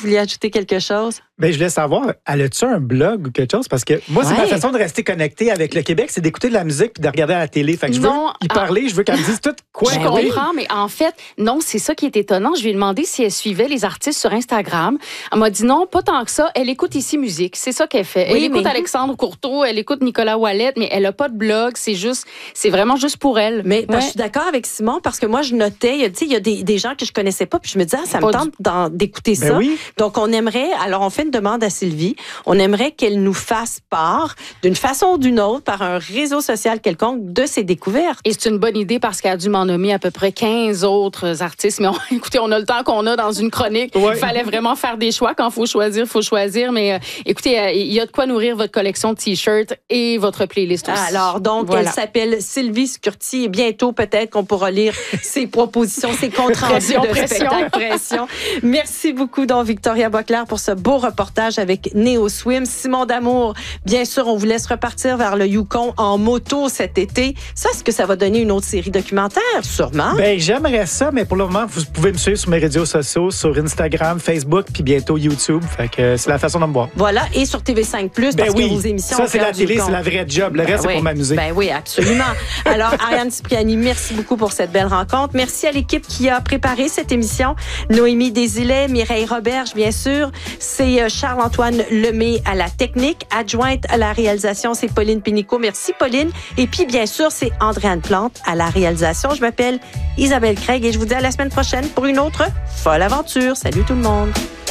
vouliez ajouter quelque chose? Ben, je voulais savoir, elle a-tu un blog ou quelque chose? Parce que moi, c'est ma façon de rester connecté avec le Québec, c'est d'écouter de la musique puis de regarder à la télé. Fait que je veux y parler, je veux qu'elle me dise tout quoi. Je comprends, mais en fait, non, c'est ça qui est étonnant. Je lui ai demandé si elle suivait les artistes sur Instagram. Elle m'a dit non, pas tant que ça. Elle écoute Ici Musique. C'est ça qu'elle fait. Elle écoute Alexandre Courteau, elle écoute Nicolas Ouellet, mais elle a pas de blog. C'est vraiment juste pour elle. Mais je suis d'accord avec Simon parce que moi, je notais, il y a des gens que je connaissais pas puis je me disais, ça me tente d'écouter ça. Oui. Donc, on aimerait, alors on fait une demande à Sylvie, on aimerait qu'elle nous fasse part, d'une façon ou d'une autre, par un réseau social quelconque, de ses découvertes. Et c'est une bonne idée parce qu'elle a dû m'en nommer à peu près 15 autres artistes. Mais écoutez, on a le temps qu'on a dans une chronique. Il fallait vraiment faire des choix. Quand il faut choisir. Mais écoutez, il y a de quoi nourrir votre collection de T-shirts et votre playlist aussi. Alors, donc, elle s'appelle Sylvie Curti et bientôt, peut-être qu'on pourra lire ses propositions, ses comptes rendus de spectacle Pression. Merci beaucoup, donc, Victoria Boclair, pour ce beau reportage avec Néo Swim. Simon D'Amour, bien sûr, on vous laisse repartir vers le Yukon en moto cet été. Ça, est-ce que ça va donner une autre série documentaire? Sûrement. Ben, j'aimerais ça, mais pour le moment, vous pouvez me suivre sur mes réseaux sociaux, sur Instagram, Facebook, puis bientôt YouTube. Fait que c'est la façon de me voir. Voilà, et sur TV5+, parce que vos émissions... Ça, c'est la télé, c'est la vraie job. Le reste, c'est pour m'amuser. Ben oui, absolument. Alors, Ariane Cipriani, merci beaucoup pour cette belle rencontre. Merci à l'équipe qui a préparé cette émission. Noémie Desilets, Mireille Roberge, bien sûr. C'est Charles-Antoine Lemay à la technique. Adjointe à la réalisation, c'est Pauline Pénicaud. Merci, Pauline. Et puis, bien sûr, c'est Andréane Plante à la réalisation. Je m'appelle Isabelle Craig et je vous dis à la semaine prochaine pour une autre folle aventure. Salut tout le monde.